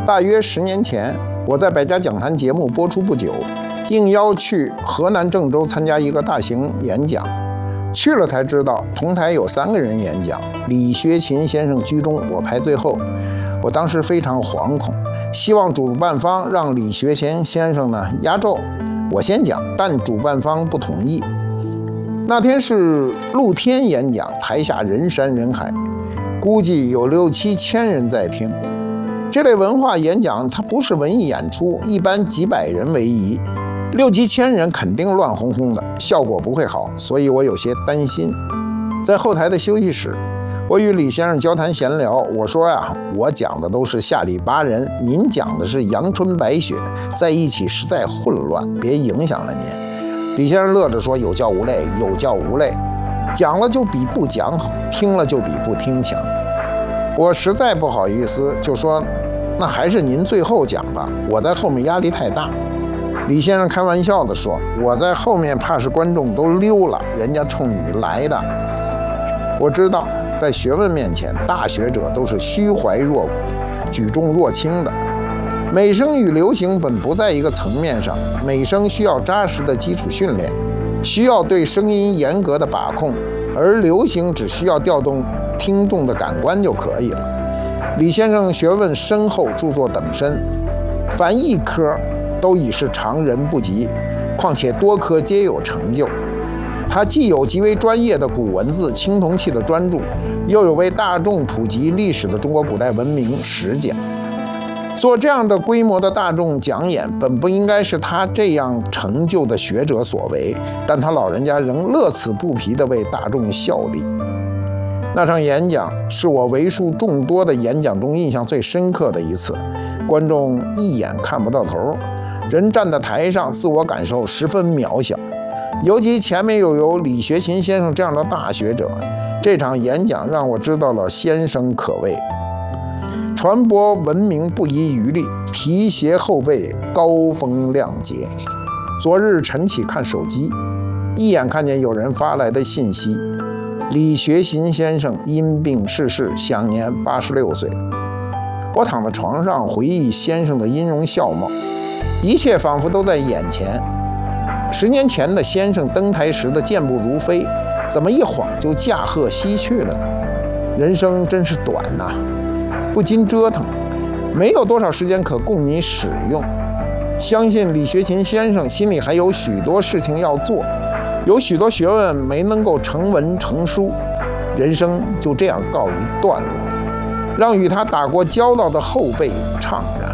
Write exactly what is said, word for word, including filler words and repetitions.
大约十年前，我在百家讲坛节目播出不久，应邀去河南郑州参加一个大型演讲。去了才知道，同台有三个人演讲，李学勤先生居中，我排最后。我当时非常惶恐，希望主办方让李学勤先生呢压轴，我先讲，但主办方不同意。那天是露天演讲，台下人山人海，估计有六七千人在听。这类文化演讲它不是文艺演出，一般几百人为宜，六七千人肯定乱哄哄的，效果不会好，所以我有些担心。在后台的休息室，我与李先生交谈闲聊，我说呀，我讲的都是下里巴人，您讲的是阳春白雪，在一起实在混乱，别影响了您。李先生乐着说，有教无类，有教无类，讲了就比不讲好，听了就比不听强。我实在不好意思，就说那还是您最后讲吧，我在后面压力太大。李先生开玩笑地说，我在后面怕是观众都溜了，人家冲你来的。我知道在学问面前，大学者都是虚怀若谷，举重若轻的。美声与流行本不在一个层面上，美声需要扎实的基础训练，需要对声音严格的把控，而流行只需要调动听众的感官就可以了。李先生学问深厚，著作等身，凡一科都已是常人不及，况且多科皆有成就。他既有极为专业的古文字、青铜器的专著，又有为大众普及历史的中国古代文明史讲。做这样的规模的大众讲演，本不应该是他这样成就的学者所为，但他老人家仍乐此不疲地为大众效力。那场演讲是我为数众多的演讲中印象最深刻的一次，观众一眼看不到头，人站在台上，自我感受十分渺小。尤其前面又有李学勤先生这样的大学者，这场演讲让我知道了先生可畏。传播文明不遗余力，提携后辈高风亮节。昨日晨起看手机，一眼看见有人发来的信息，李学勤先生因病逝世，享年八十六岁。我躺在床上回忆先生的音容笑貌，一切仿佛都在眼前。十年前的先生登台时的健步如飞，怎么一晃就驾鹤西去了呢？人生真是短呐、啊，不禁折腾，没有多少时间可供你使用。相信李学勤先生心里还有许多事情要做，有许多学问没能够成文成书，人生就这样告一段落，让与他打过交道的后辈怅然。